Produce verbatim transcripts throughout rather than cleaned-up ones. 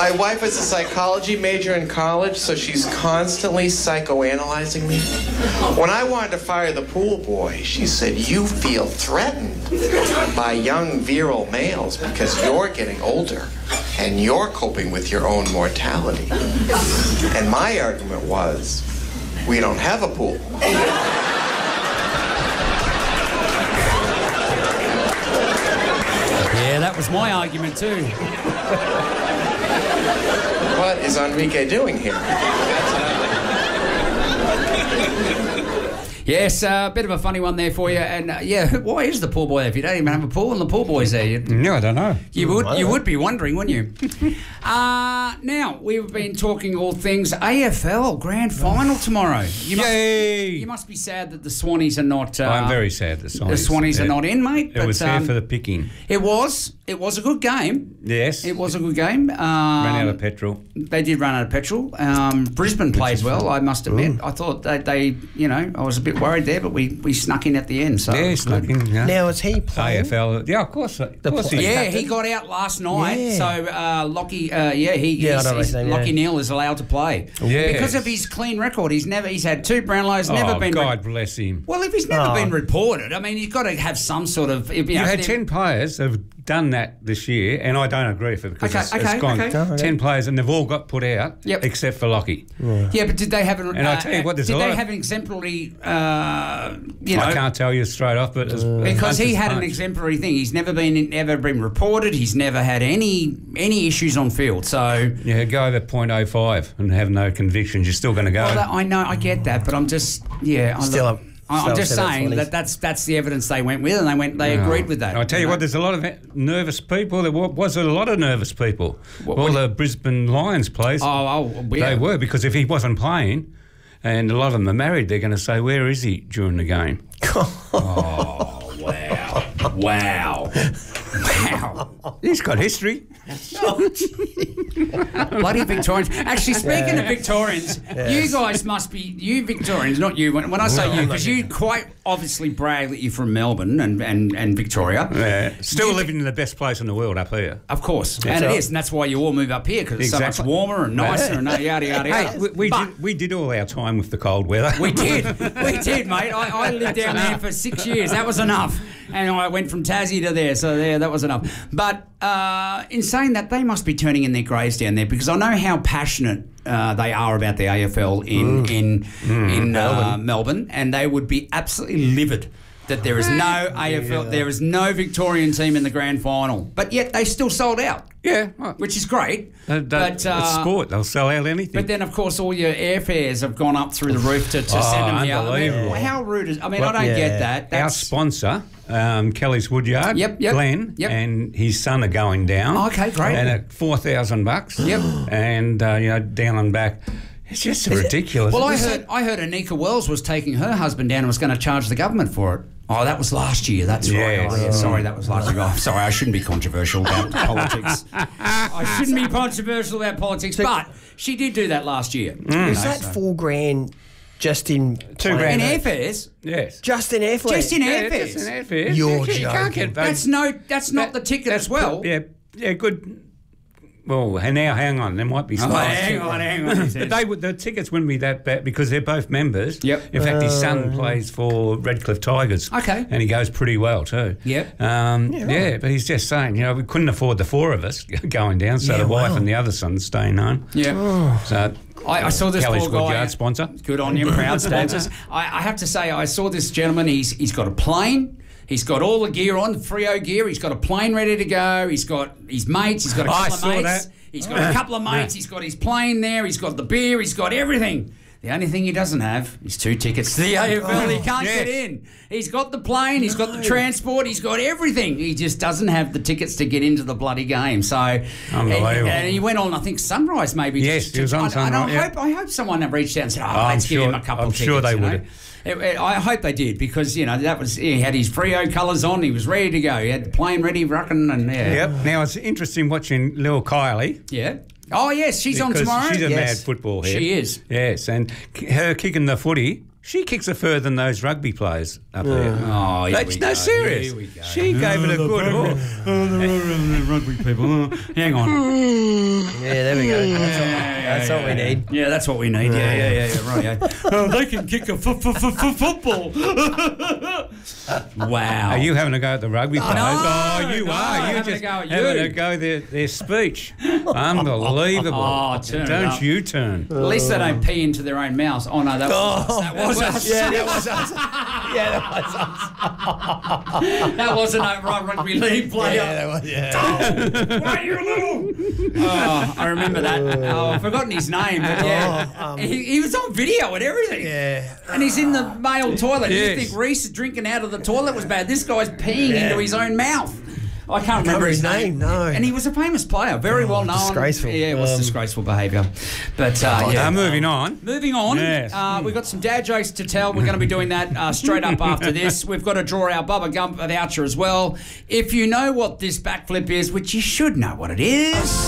My wife is a psychology major in college, so she's constantly psychoanalyzing me. When I wanted to fire the pool boy, she said, you feel threatened by young virile males because you're getting older and you're coping with your own mortality. And my argument was, we don't have a pool. Yeah, that was my argument too. What is Enrique doing here? Yes, a uh, bit of a funny one there for you. And uh, yeah, why is the pool boy there if you don't even have a pool and the pool boy's there? You, no, I don't know. You would you would be wondering, wouldn't you? uh, now, we've been talking all things A F L Grand Final tomorrow. You must, Yay! You must be sad that the Swannies are not... Uh, I'm very sad the Swannies. The Swannies yeah. are not in, mate. It but, was there um, for the picking. It was. It was a good game. Yes. It was a good game. Um, ran out of petrol. They did run out of petrol. Um, Brisbane played well, I must admit. Ooh. I thought they, they, you know, I was a bit worried there, but we, we snuck in at the end. So yeah, snuck in. Yeah. Now, is he playing? A F L. Yeah, of course. Of course he yeah, captain? he got out last night. Yeah. So uh, Lockie, uh, yeah, he, yeah, he's, I don't he's, know, Lockie yeah. Neal is allowed to play yes. because of his clean record. He's never, he's had two Brownlows, never oh, been. God bless him. Well, if he's never oh. been reported, I mean, you've got to have some sort of. You, know, you had ten players that have done that this year, and I don't agree with it because okay, it's, okay, it's gone okay. ten players, and they've all got put out yep. except for Lockie. Yeah. yeah, but did they have an? And uh, I tell you what, there's did a lot they of, have an exemplary? Uh, you know, I can't tell you straight off, but uh, because he had punch. an exemplary thing. He's never been ever been reported. He's never had any any issues on field. So yeah, go over point oh five and have no convictions. You're still going to go. Well, that, I know, I get that, but I'm just yeah. I still. Look, I'm So just saying that that's that's the evidence they went with, and they went they no. agreed with that. I tell you, you know? what, there's a lot of nervous people. There was a lot of nervous people. What, All what, the Brisbane Lions players, oh, oh, yeah. they were, because if he wasn't playing, and a lot of them are married, they're going to say, "Where is he during the game?" Oh wow, wow, wow! He's got history. Bloody Victorians. Actually, speaking yeah. of Victorians, yes. you guys must be, you Victorians, not you, when, when I say well, you, because you quite obviously brag that you're from Melbourne and, and, and Victoria. Yeah. Still you living in the best place in the world up here. Of course, yeah, and so. it is, and that's why you all move up here, because it's exactly. so much warmer and nicer yeah. and yada, yada, yada. Hey, we, we, did, we did all our time with the cold weather. We did, we did, mate. I, I lived down there for six years. That was enough. And I went from Tassie to there, so there, that was enough. But uh, in saying that, they must be turning in their graves down there, because I know how passionate uh, they are about the A F L in mm. in mm. in uh, Melbourne. Melbourne, and they would be absolutely livid that there is no A F L, yeah. there is no Victorian team in the grand final, but yet they still sold out. Yeah, right. Which is great. They, they, but uh, it's sport; they'll sell out anything. But then, of course, all your airfares have gone up through the roof to, to oh, send them here. unbelievable! I mean, how rude is? I mean, well, I don't yeah. get that. That's, Our sponsor, um, Kelly's Woodyard, yep, yep, Glenn, yep. and his son are going down. Oh, okay, great. And at four thousand bucks. Yep. And uh, you know, down and back. It's just is ridiculous. It? Well, I heard I heard Anika Wells was taking her husband down and was going to charge the government for it. Oh, that was last year. That's yes. right. Oh, yeah, sorry, that was last year. Oh, sorry, I shouldn't be controversial about politics. I shouldn't be controversial about politics, but she did do that last year. Mm. Is that so. four grand just in two grand in airfares? Yes, just in airfares. Just in yeah, airfares. Just in airfares. You're you, joking. You can't get that's no. That's not that, the ticket as well. Yeah, yeah, good. Well, now hang on, there might be. Oh, hang on, hang on. But they would, the tickets wouldn't be that bad because they're both members. Yep. In fact, his Uh, son plays for Redcliffe Tigers. Okay. And he goes pretty well too. Yep. Um, yeah, yeah, right. but he's just saying, you know, we couldn't afford the four of us going down, so Yeah, the wife wow. and the other son staying home. Yeah. Oh. So I, I saw this Kelly's poor guy. Woodyard sponsor. Good on you, proud sponsors. I, I have to say, I saw this gentleman. He's he's got a plane. He's got all the gear on, Freo gear. He's got a plane ready to go. He's got his mates. He's got a couple I of saw mates. that. He's got a couple of mates. He's got his plane there. He's got the beer. He's got everything. The only thing he doesn't have is two tickets to the A F L. He can't yes. get in. He's got the plane. He's got the transport. He's got everything. He just doesn't have the tickets to get into the bloody game. So, Unbelievable. And, and he went on, I think, Sunrise maybe. Yes, to, he was to, on I, Sunrise, I, I, yeah. hope, I hope someone reached out and said, oh, I'm let's sure, give him a couple I'm of tickets. sure they you know? would have. It, it, I hope they did, because, you know, that was, he had his Freo colours on, he was ready to go. He had the plane ready, rucking, and yeah. Yep. Now, it's interesting watching Lil Kylie. Yeah. Oh, yes, she's on because tomorrow. she's a yes. mad football head. She is. Yes, and her kicking the footy, She kicks it further than those rugby players up there. Oh, here That's we no go. serious. Here we go. She gave it a good hook. Oh, the rugby people. Oh, hang on. Yeah, there we go. That's, all, Yeah, that's yeah, what we yeah. need. Yeah, that's what we need. Yeah, yeah, yeah, yeah. Right. Yeah. Oh, they can kick a f- f- f- f- football. Wow. Are you having a go at the rugby players? no, oh, you no, are. I'm You're having just a go at having you. a go their, their speech. Unbelievable. Oh, turn it Don't up. you turn. At least they don't pee into their own mouths. Oh no, that was us. That was us. Yeah, that was us. Yeah, that was us. That wasn't a rugby league player. Yeah, that was, yeah. Why you little? Oh, I remember that. Oh, I've forgotten his name, but yeah, Oh, um, he, he was on video and everything. Yeah. And he's in the male toilet. Yes. You think Reese drinking out of the toilet was bad? This guy's peeing Yeah. into his own mouth. I can't remember remember his his name. name, no. And he was a famous player, very well known. disgraceful. Yeah, it was Um, disgraceful behaviour. But uh, yeah. Uh, moving on. Moving on, Yes. uh, we've got some dad jokes to tell. We're going to be doing that uh, straight up after this. We've got to draw our Bubba Gump voucher as well. If you know what this backflip is, which you should know what it is.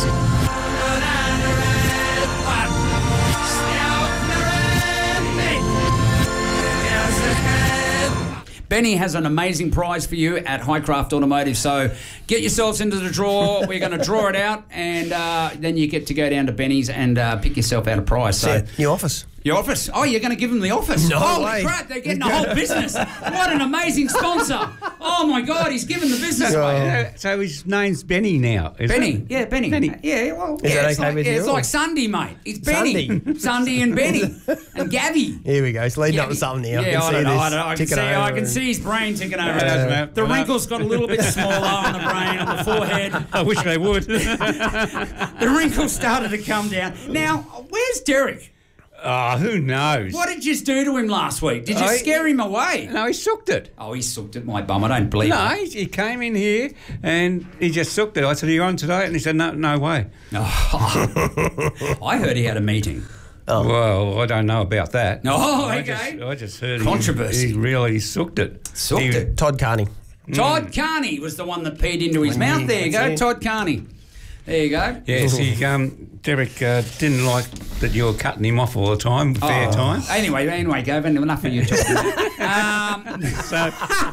Benny has an amazing prize for you at Highcraft Automotive. So get yourselves into the draw. We're going to draw it out, and uh, then you get to go down to Benny's and uh, pick yourself out a prize. So. Yeah, new office. Your office? Oh, you're going to give them the office? No Holy way. crap, they're getting the whole business. What an amazing sponsor. Oh, my God, he's given the business away. Uh, so his name's Benny now, is Benny, it? yeah, Benny. Benny. Yeah, well, Is yeah, that it's okay like, with yeah, you, it's or- like Sunday, mate. It's Benny. Sunday. Sunday and Benny. And Gabby. Here we go. It's leading up Gabby. to something now. Yeah, I I can don't see know. this I, don't know. I, can see, ticking I over can and- see his brain ticking over. doesn't matter. The I know. wrinkles got a little bit smaller on the brain, on the forehead. I wish they would. The wrinkles started to come down. Now, where's Derek? Oh, who knows? What did you do to him last week? Did you I- scare him away? No, he sucked it. Oh, he sucked at my bum. I don't believe No, it. he, he came in here and he just sucked it. I said, are you on today? And he said, no, no way. Oh. I heard he had a meeting. Well, I don't know about that. Oh, I okay. Just, I just heard Controversy. He, he really sucked it. Sucked He- it. Todd Carney. Todd Carney was the one that peed into his mouth. There you go, That's it. Todd Carney. There you go. Yes, he, um, Derek uh, didn't like that you were cutting him off all the time, fair Oh. time. Anyway, anyway, Gavin, enough of you talking. um, So,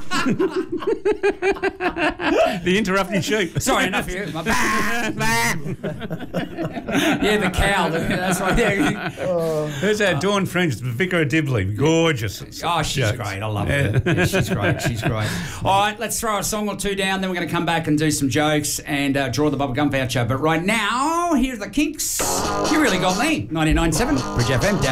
the interrupting sheep. sorry, enough of you. My bah, bah. Yeah, the cow. the- That's right. Yeah. Who's that? Dawn French, the Vicar of Dibley. Gorgeous. Oh, she's jokes. great. I love Yeah. her. Yeah, she's great. She's great. All right, let's throw a song or two down. Then we're going to come back and do some jokes and uh, draw the Bubba Gump voucher. But right now, here's the Kinks. You really got me. ninety-nine point seven Bridge F M. Dad